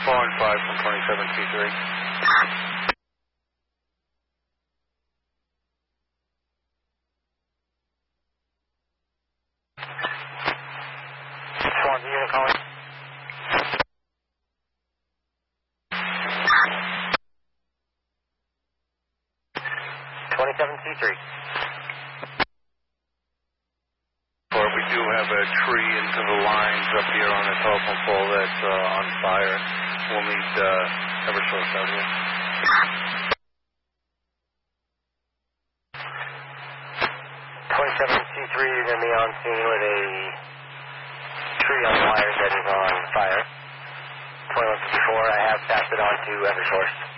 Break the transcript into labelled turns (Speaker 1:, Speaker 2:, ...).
Speaker 1: 4 and 5 from 27C3.
Speaker 2: Swansea unit calling.
Speaker 1: We do have a tree into the lines up here on the telephone pole that's on fire. We'll need Eversource out here.
Speaker 2: 27C3, you're going to be on scene with a tree on wires that is on fire. 2154, I have passed it on to Eversource.